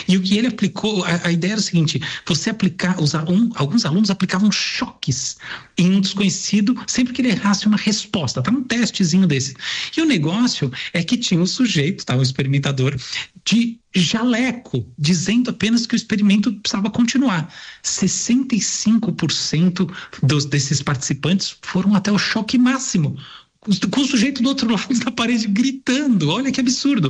E o que ele aplicou, a ideia era o seguinte: você aplicar, alguns alunos aplicavam choques em um desconhecido sempre que ele errasse uma resposta. Tá um testezinho desse. E o negócio é que tinha um sujeito, tá, um experimentador, de jaleco, dizendo apenas que o experimento precisava continuar. 65% desses participantes foram até o choque máximo, com o sujeito do outro lado da parede gritando. Olha que absurdo.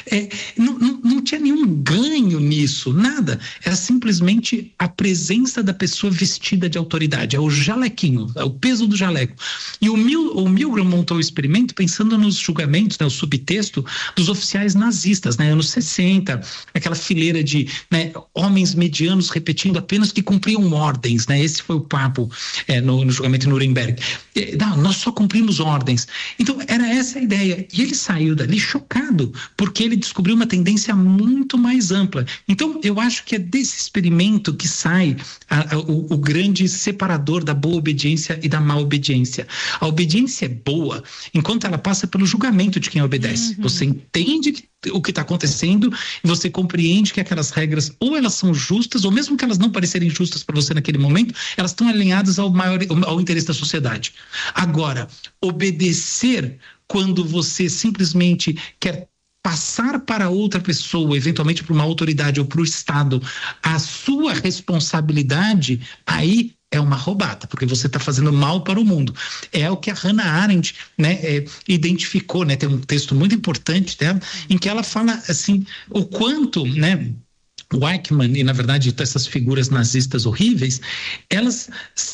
Não tinha nenhum ganho nisso, nada. Era simplesmente a presença da pessoa vestida de autoridade. É o jalequinho, é o peso do jaleco. E o Milgram montou o experimento pensando nos julgamentos, né, o subtexto dos oficiais nazistas, né, anos 60, aquela fileira de, né, homens medianos repetindo apenas que cumpriam ordens, né? Esse foi o papo no julgamento de Nuremberg. Nós só cumprimos ordens. Então, era essa a ideia. E ele saiu dali chocado, porque ele descobriu uma tendência muito mais ampla. Então, eu acho que é desse experimento que sai o grande separador da boa obediência e da má obediência. A obediência é boa enquanto ela passa pelo julgamento de quem obedece. Você entende o que está acontecendo e você compreende que aquelas regras, ou elas são justas, ou mesmo que elas não parecerem justas para você naquele momento, elas estão alinhadas ao interesse da sociedade. Agora, obedecer quando você simplesmente quer passar para outra pessoa, eventualmente para uma autoridade ou para o Estado, a sua responsabilidade, aí é uma roubada, porque você está fazendo mal para o mundo. É o que a Hannah Arendt, né, identificou, né? Tem um texto muito importante dela, em que ela fala assim, o quanto, né, o Eichmann e, na verdade, essas figuras nazistas horríveis, elas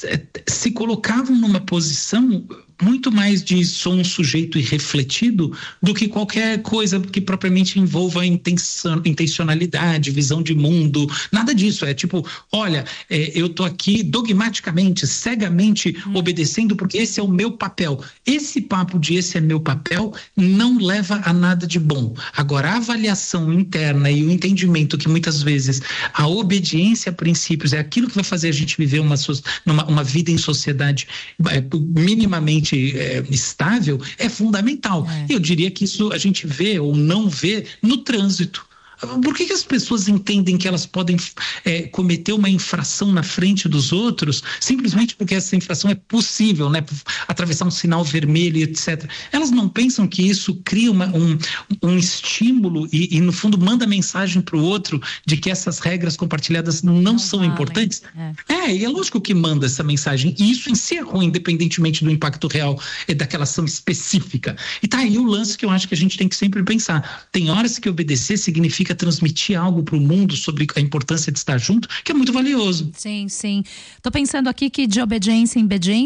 se colocavam numa posição muito mais de sou um sujeito irrefletido do que qualquer coisa que propriamente envolva intencionalidade, visão de mundo, nada disso. É tipo, olha, eu tô aqui dogmaticamente, cegamente obedecendo porque esse é o meu papel. Esse papo de esse é meu papel não leva a nada de bom. Agora, a avaliação interna e o entendimento que muitas vezes a obediência a princípios é aquilo que vai fazer a gente viver uma vida em sociedade minimamente estável, é fundamental. Eu diria que isso a gente vê ou não vê no trânsito. Por que as pessoas entendem que elas podem cometer uma infração na frente dos outros simplesmente porque essa infração é possível, né? Atravessar um sinal vermelho, etc. Elas não pensam que isso cria um estímulo e, no fundo, manda mensagem para o outro de que essas regras compartilhadas não são importantes? E é lógico que manda essa mensagem. E isso em si é ruim, independentemente do impacto real daquela ação específica. E tá aí o lance que eu acho que a gente tem que sempre pensar. Tem horas que obedecer significa transmitir algo para o mundo sobre a importância de estar junto, que é muito valioso. Sim, sim. Tô pensando aqui que de obediência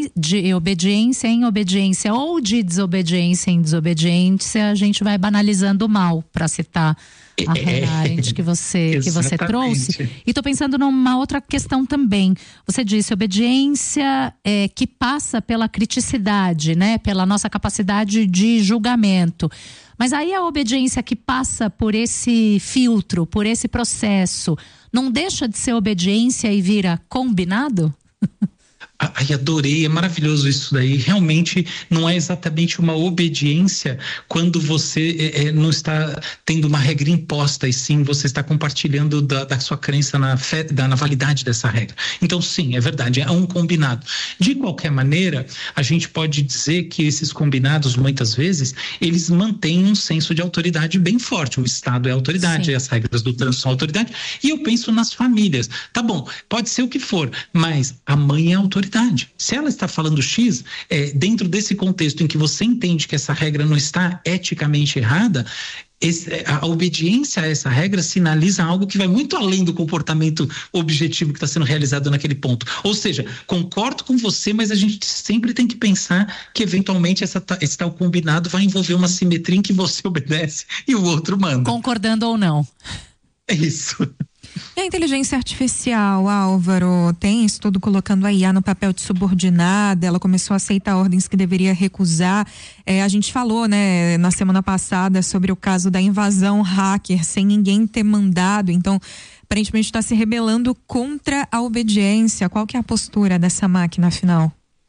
em obediência ou de desobediência em desobediência, a gente vai banalizando o mal, para citar a Hannah Arendt que você trouxe. E tô pensando numa outra questão também. Você disse obediência que passa pela criticidade, né? Pela nossa capacidade de julgamento. Mas aí a obediência que passa por esse filtro, por esse processo, não deixa de ser obediência e vira combinado? Ai, adorei, é maravilhoso isso daí. Realmente não é exatamente uma obediência quando você não está tendo uma regra imposta, e sim você está compartilhando da sua crença na fé, na validade dessa regra. Então sim, é verdade, é um combinado. De qualquer maneira, a gente pode dizer que esses combinados, muitas vezes, eles mantêm um senso de autoridade bem forte. O Estado é autoridade, sim. As regras do trânsito são autoridade, e eu penso nas famílias. Tá bom, pode ser o que for, mas a mãe é autoridade. Se ela está falando X, dentro desse contexto em que você entende que essa regra não está eticamente errada, a obediência a essa regra sinaliza algo que vai muito além do comportamento objetivo que está sendo realizado naquele ponto. Ou seja, concordo com você, mas a gente sempre tem que pensar que eventualmente esse tal combinado vai envolver uma simetria em que você obedece e o outro manda. Concordando ou não. É isso. E a inteligência artificial, Álvaro, tem estudo colocando a IA no papel de subordinada, ela começou a aceitar ordens que deveria recusar. A gente falou, né, na semana passada sobre o caso da invasão hacker sem ninguém ter mandado, então aparentemente está se rebelando contra a obediência. Qual que é a postura dessa máquina, afinal?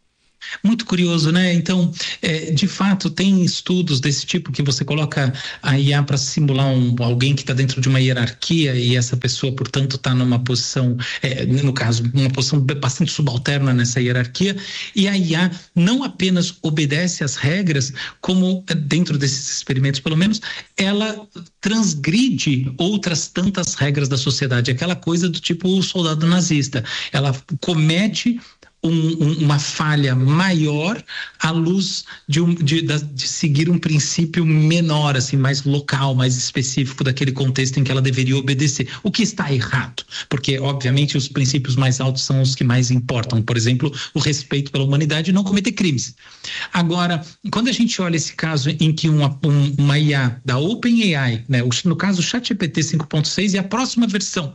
Muito curioso, né? Então, de fato, tem estudos desse tipo que você coloca a IA para simular alguém que está dentro de uma hierarquia e essa pessoa, portanto, está numa posição, no caso, uma posição bastante subalterna nessa hierarquia, e a IA não apenas obedece às regras, como dentro desses experimentos, pelo menos, ela transgride outras tantas regras da sociedade, aquela coisa do tipo o soldado nazista. Ela comete uma falha maior à luz de seguir um princípio menor, assim, mais local, mais específico daquele contexto em que ela deveria obedecer. O que está errado? Porque, obviamente, os princípios mais altos são os que mais importam. Por exemplo, o respeito pela humanidade e não cometer crimes. Agora, quando a gente olha esse caso em que uma IA da OpenAI, né, no caso o ChatGPT 5.6 e a próxima versão,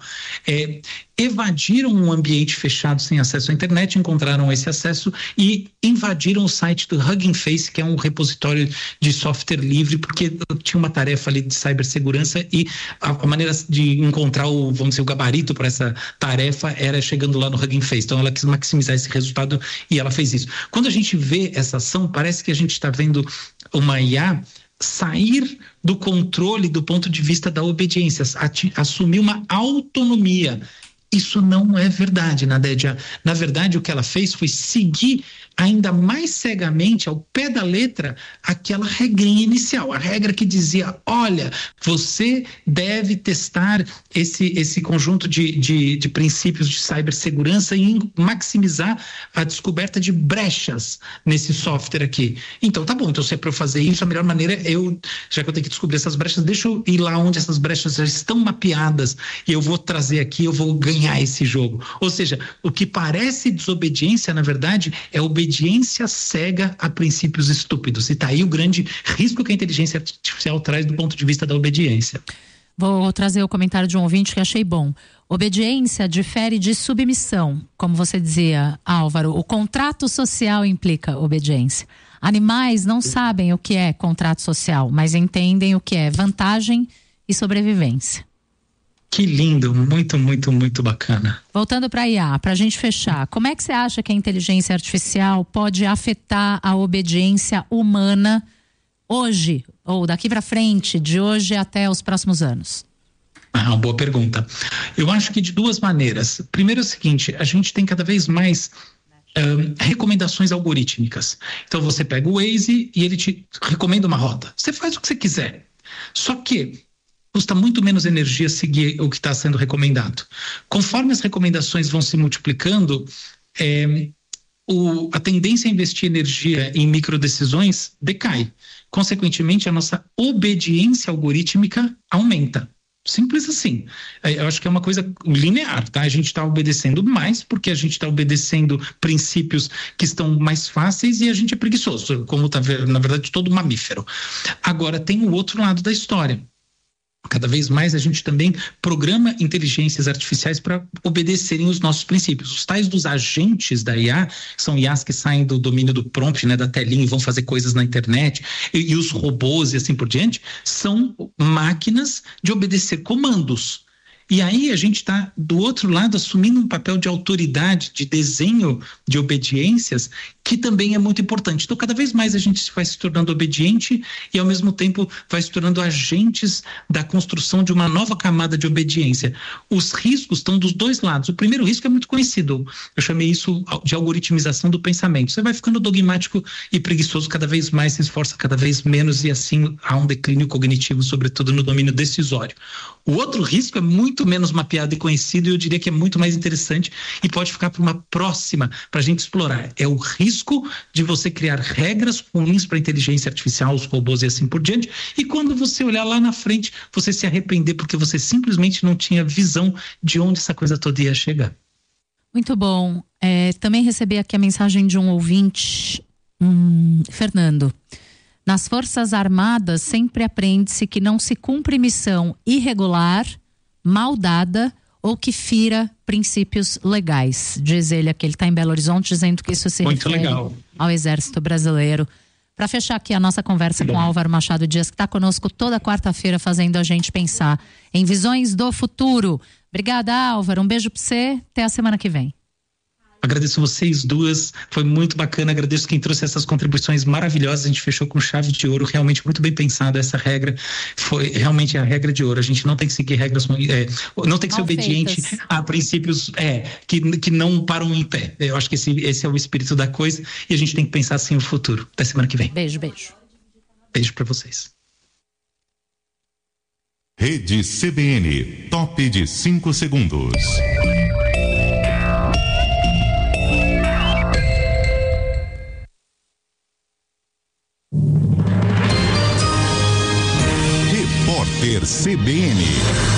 evadiram um ambiente fechado sem acesso à internet, encontraram esse acesso e invadiram o site do Hugging Face, que é um repositório de software livre, porque tinha uma tarefa ali de cibersegurança e a maneira de encontrar vamos dizer, o gabarito para essa tarefa era chegando lá no Hugging Face. Então ela quis maximizar esse resultado e ela fez isso. Quando a gente vê essa ação, parece que a gente está vendo uma IA sair do controle do ponto de vista da obediência, assumir uma autonomia. Isso não é verdade, Nadédia. Na verdade, o que ela fez foi seguir ainda mais cegamente, ao pé da letra, aquela regrinha inicial, a regra que dizia, olha, você deve testar esse conjunto de princípios de cibersegurança e maximizar a descoberta de brechas nesse software aqui. Então, tá bom, então se é para eu fazer isso, a melhor maneira já que eu tenho que descobrir essas brechas, deixa eu ir lá onde essas brechas já estão mapeadas e eu vou trazer aqui, eu vou ganhar esse jogo. Ou seja, o que parece desobediência, na verdade, é obediência cega a princípios estúpidos. E tá aí o grande risco que a inteligência artificial traz do ponto de vista da obediência. Vou trazer o comentário de um ouvinte que achei bom. Obediência difere de submissão. Como você dizia, Álvaro, o contrato social implica obediência. Animais não sabem o que é contrato social, mas entendem o que é vantagem e sobrevivência. Que lindo, muito, muito, muito bacana. Voltando para a IA, para a gente fechar, como é que você acha que a inteligência artificial pode afetar a obediência humana hoje, ou daqui para frente, de hoje até os próximos anos? Uma boa pergunta. Eu acho que de duas maneiras. Primeiro é o seguinte, a gente tem cada vez mais recomendações algorítmicas. Então você pega o Waze e ele te recomenda uma rota. Você faz o que você quiser. Só que custa muito menos energia seguir o que está sendo recomendado. Conforme as recomendações vão se multiplicando, a tendência a investir energia em microdecisões decai. Consequentemente, a nossa obediência algorítmica aumenta. Simples assim. Eu acho que é uma coisa linear, tá? A gente está obedecendo mais porque a gente está obedecendo princípios que estão mais fáceis e a gente é preguiçoso, como tá, na verdade, todo mamífero. Agora, tem o outro lado da história. Cada vez mais a gente também programa inteligências artificiais para obedecerem os nossos princípios. Os tais dos agentes da IA, são IAs que saem do domínio do prompt, né, da telinha e vão fazer coisas na internet, e os robôs e assim por diante, são máquinas de obedecer comandos. E aí a gente está, do outro lado, assumindo um papel de autoridade, de desenho de obediências, que também é muito importante. Então, cada vez mais a gente vai se tornando obediente e, ao mesmo tempo, vai se tornando agentes da construção de uma nova camada de obediência. Os riscos estão dos dois lados. O primeiro risco é muito conhecido. Eu chamei isso de algoritmização do pensamento. Você vai ficando dogmático e preguiçoso cada vez mais, se esforça cada vez menos e, assim, há um declínio cognitivo, sobretudo no domínio decisório. O outro risco é muito menos mapeado e conhecido e eu diria que é muito mais interessante e pode ficar para uma próxima para a gente explorar. É o risco de você criar regras ruins para a inteligência artificial, os robôs e assim por diante, e quando você olhar lá na frente, você se arrepender porque você simplesmente não tinha visão de onde essa coisa toda ia chegar. Muito bom. Também recebi aqui a mensagem de um ouvinte, Fernando. Nas Forças Armadas sempre aprende-se que não se cumpre missão irregular, mal dada ou que fira princípios legais. Diz ele aqui, ele está em Belo Horizonte, dizendo que isso se refere ao Exército Brasileiro. Para fechar aqui a nossa conversa com Álvaro Machado Dias, que está conosco toda quarta-feira fazendo a gente pensar em visões do futuro. Obrigada, Álvaro. Um beijo para você. Até a semana que vem. Agradeço vocês duas, foi muito bacana. Agradeço quem trouxe essas contribuições maravilhosas. A gente fechou com chave de ouro, realmente muito bem pensada. Essa regra foi realmente a regra de ouro. A gente não tem que seguir regras, não tem que ser obediente a princípios que não param em pé. Eu acho que esse é o espírito da coisa e a gente tem que pensar assim o futuro. Até semana que vem. Beijo. Beijo para vocês. Rede CBN, top de 5 segundos. Repórter CBN.